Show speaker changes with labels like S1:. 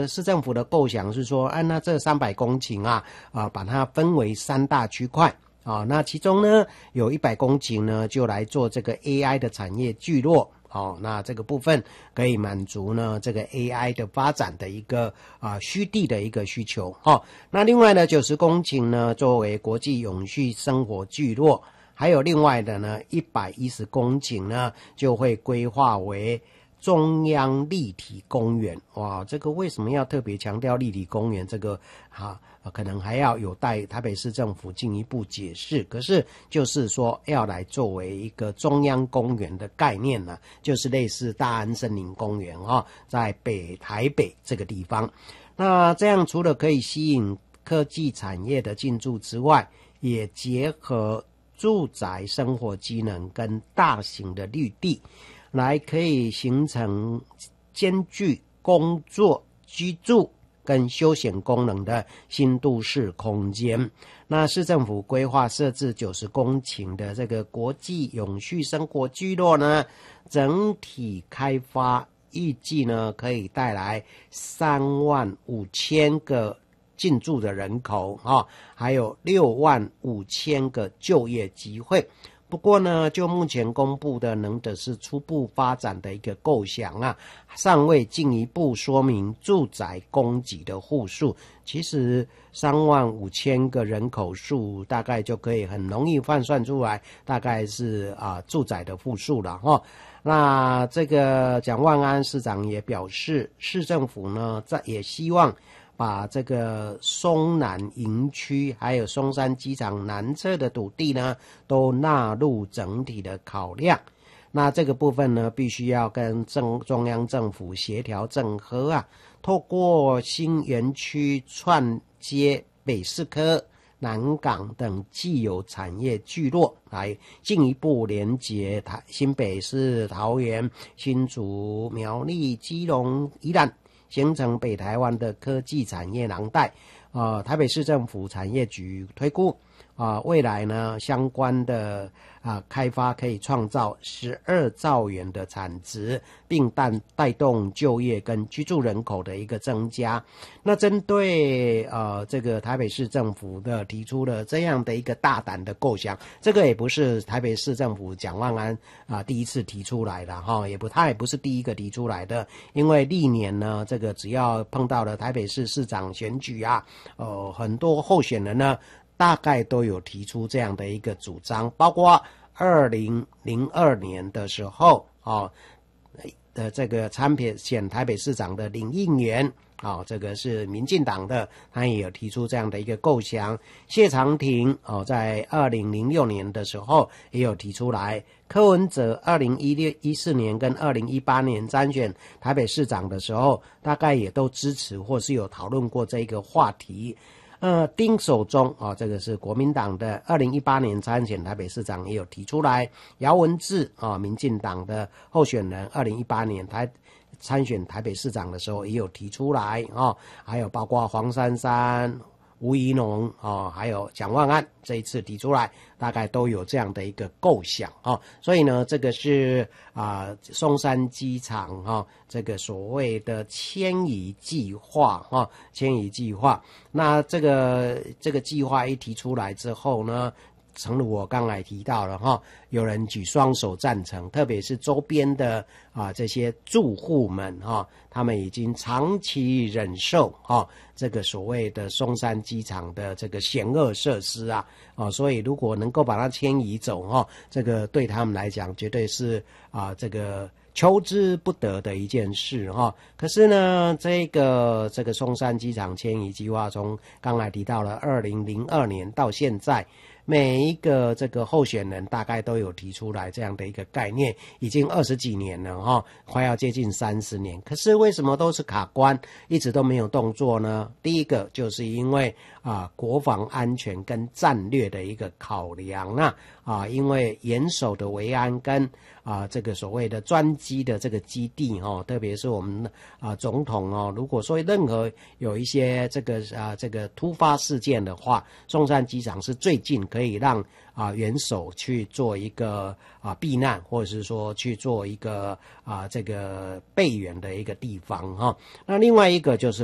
S1: 市政府的构想是说，那这300公顷把它分为3大区块。那其中呢有100公顷呢就来做这个 AI 的产业聚落。那这个部分可以满足呢这个 AI 的发展的一个虚地的一个需求。那另外呢90公顷呢作为国际永续生活聚落，还有另外的呢110公顷呢就会规划为中央立体公园。哇，这个为什么要特别强调立体公园？这个可能还要有待台北市政府进一步解释。可是就是说要来作为一个中央公园的概念呢，就是类似大安森林公园在台北这个地方。那这样除了可以吸引科技产业的进驻之外，也结合住宅生活机能跟大型的绿地，来可以形成兼具工作、居住跟休闲功能的新都市空间。那市政府规划设置90公顷的这个国际永续生活聚落呢，整体开发预计呢可以带来35000个进驻的人口还有65000个就业机会。不过呢，就目前公布的能的是初步发展的一个构想尚未进一步说明住宅供给的户数。其实35000个人口数大概就可以很容易换算出来，大概是住宅的户数了那这个蒋万安市长也表示，市政府呢也希望把这个松南营区还有松山机场南侧的土地呢都纳入整体的考量。那这个部分呢必须要跟中央政府协调整合透过新园区串接北市科、南港等既有产业聚落，来进一步连结新北市、桃园、新竹、苗栗、基隆、宜兰，形成北台湾的科技产业廊带。台北市政府产业局推估未来呢相关的开发可以创造12兆元的产值，并带动就业跟居住人口的一个增加。那针对这个台北市政府的提出了这样的一个大胆的构想，这个也不是台北市政府蒋万安第一次提出来的他也不是第一个提出来的。因为历年呢这个只要碰到了台北市市长选举很多候选人呢大概都有提出这样的一个主张，包括2002年的时候这个参选台北市长的林应元这个是民进党的，他也有提出这样的一个构想。谢长廷在2006年的时候也有提出来。柯文哲2014年跟2018年参选台北市长的时候，大概也都支持或是有讨论过这个话题。丁守中这个是国民党的，2018年参选台北市长也有提出来。姚文智民进党的候选人，2018年参选台北市长的时候也有提出来还有包括黄珊珊、吴怡农还有蒋万安这一次提出来，大概都有这样的一个构想所以呢这个是松山机场这个所谓的迁移计划那这个计划一提出来之后呢，诚如我刚才提到了有人举双手赞成，特别是周边的这些住户们他们已经长期忍受这个所谓的松山机场的这个险恶设施所以如果能够把它迁移走这个对他们来讲绝对是这个求之不得的一件事可是呢这个松山机场迁移计划从刚才提到了2002年到现在，每一个这个候选人大概都有提出来这样的一个概念，已经20几年了快要接近30年。可是为什么都是卡关，一直都没有动作呢？第一个就是因为国防安全跟战略的一个考量因为严守的维安跟这个所谓的专机的这个基地特别是我们总统如果说任何有一些这个突发事件的话，松山机场是最近可以让元首去做一个避难，或者是说去做一个这个备援的一个地方那另外一个就是